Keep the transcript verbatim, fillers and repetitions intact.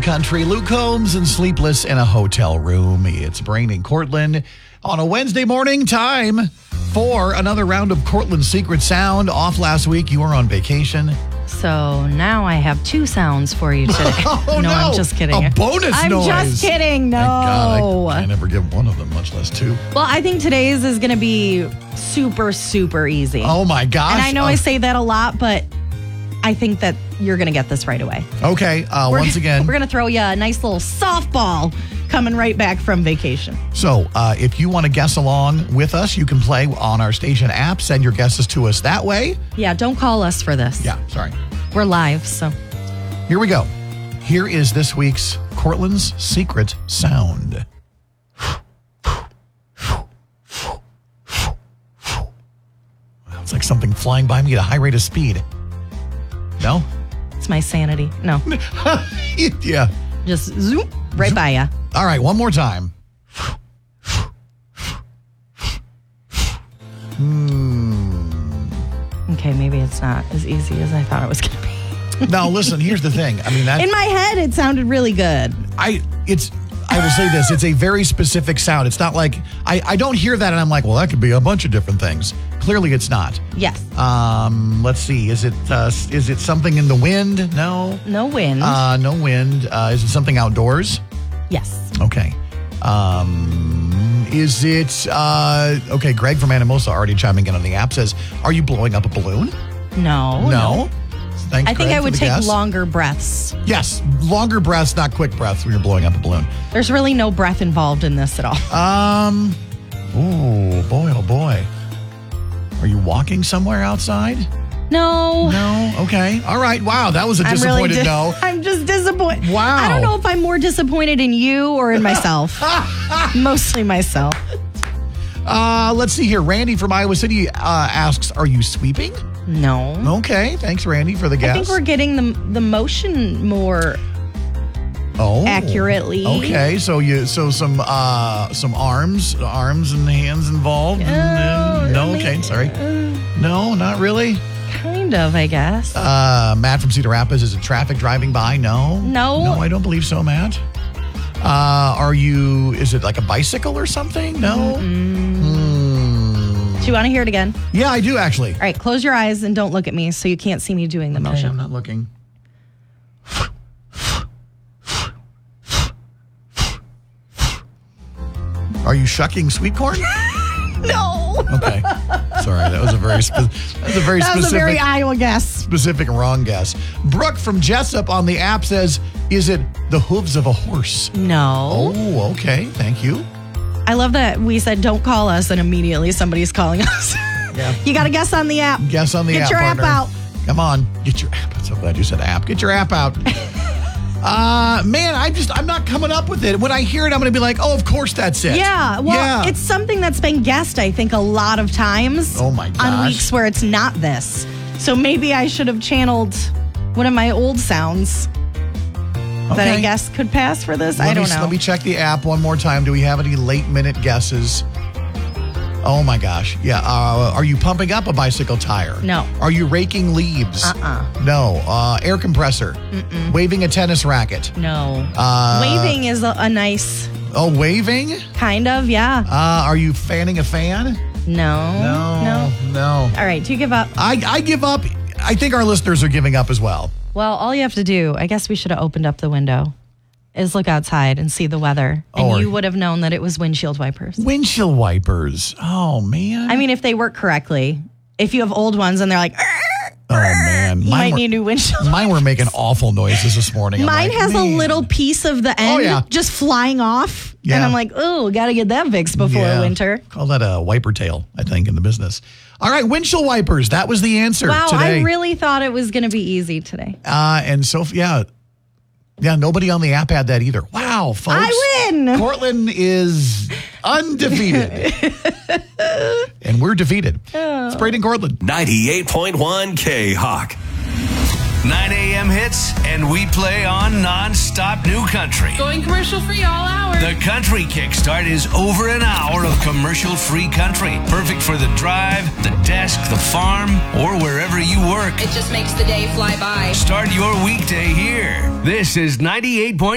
country. Luke Combs and Sleepless in a Hotel Room. It's Brain and Cortland on a Wednesday morning. Time for another round of Cortland's Secret Sound. Off last week, you were on vacation. So now I have two sounds for you today. Oh, no, no, I'm just kidding. A bonus I'm noise. I'm just kidding. No. Thank God, I, I never give one of them, much less two. Well, I think today's is going to be super, super easy. Oh, my gosh. And I know uh, I say that a lot, but I think that you're going to get this right away. Okay, uh, We're once gonna, again. We're going to throw you a nice little softball coming right back from vacation. So uh, if you want to guess along with us, you can play on our station app. Send your guesses to us that way. Yeah, don't call us for this. Yeah, sorry. We're live, so. Here we go. Here is this week's Cortland's Secret Sound. It's like something flying by me at a high rate of speed. No? It's my sanity. No. Yeah. Just zoom right by ya. All right, one more time. Hmm. Okay, maybe it's not as easy as I thought it was going to be. Now, listen, here's the thing. I mean, that, in my head, it sounded really good. I, it's, I will say this. It's a very specific sound. It's not like, I, I don't hear that and I'm like, well, that could be a bunch of different things. Clearly, it's not. Yes. Um, let's see. Is it uh, is it something in the wind? No. No wind. Uh, no wind. Uh, is it something outdoors? Yes. Okay. Um, is it uh, okay? Greg from Anamosa already chiming in on the app says, "Are you blowing up a balloon?" No. No. Thanks, I think Greg, I would for the take guess. longer breaths. Yes, longer breaths, not quick breaths when you're blowing up a balloon. There's really no breath involved in this at all. Um. Oh boy! Oh boy! Are you walking somewhere outside? No. No. Okay. All right. Wow. That was a I'm disappointed really di- no. I'm just disappointed. Wow. I don't know if I'm more disappointed in you or in myself. Mostly myself. Uh, let's see here. Randy from Iowa City uh, asks, "Are you sweeping?" No. Okay. Thanks, Randy, for the guess. I think we're getting the the motion more oh accurately. Okay. So you so some uh some arms arms and hands involved. Oh, no. really? Okay. Sorry. No, not really. Kind of, I guess. Uh, Matt from Cedar Rapids, is it traffic driving by? No. No. No, I don't believe so, Matt. Uh, are you, is it like a bicycle or something? No. Hmm. Do you want to hear it again? Yeah, I do actually. All right, close your eyes and don't look at me so you can't see me doing the Okay, motion. I'm not looking. Are you shucking sweet corn? No. Okay. Sorry, that was a very, spe- that was a very That specific. was a very Iowa guess. Specific wrong guess. Brooke from Jessup on the app says, is it the hooves of a horse? No. Oh, okay. Thank you. I love that we said don't call us and immediately somebody's calling us. Yeah. You got to guess on the app. Guess on the Get app, your partner. app out. Come on. Get your app. I'm so glad you said app. Get your app out. uh, man, I just, I'm not coming up with it. When I hear it, I'm going to be like, oh, of course that's it. Yeah, well, Yeah. it's something that's been guessed, I think, a lot of times. Oh, my On gosh. weeks where it's not this. So maybe I should have channeled one of my old sounds that I Okay. guess could pass for this. Let I don't me, know. Let me check the app one more time. Do we have any late minute guesses? Oh my gosh. Yeah. Uh, are you pumping up a bicycle tire? No. Are you raking leaves? Uh-uh. No. Uh, air compressor. Mm-mm. Waving a tennis racket. No. Uh, Waving is a, a nice Oh, waving? kind of, yeah. Uh, are you fanning a fan? No. No. No. No. All right, do you give up? I, I give up. I think our listeners are giving up as well. Well, all you have to do, I guess we should have opened up the window, is look outside and see the weather. And Or- you would have known that it was windshield wipers. Windshield wipers. Oh, man. I mean, if they work correctly. If you have old ones and they're like, "Arr," oh, man. you Mine might were, need new windshield. mine were making awful noises this morning. I'm Mine like, has man. a little piece of the end Oh, yeah. just flying off. Yeah. And I'm like, oh, got to get that fixed before Yeah. winter. Call that a wiper tail, I think, in the business. All right, windshield wipers. That was the answer Wow, today. I really thought it was going to be easy today. uh, and so, yeah. Yeah, nobody on the app had that either. Wow, folks. I win. Portland is undefeated. And we're defeated. Oh. It's Braden Cortland. ninety-eight point one K-Hawk. nine a.m. hits, and we play on non-stop new country. Going commercial free all hour. The Country Kickstart is over an hour of commercial-free country. Perfect for the drive, the desk, the farm, or wherever you work. It just makes the day fly by. Start your weekday here. This is ninety-eight point one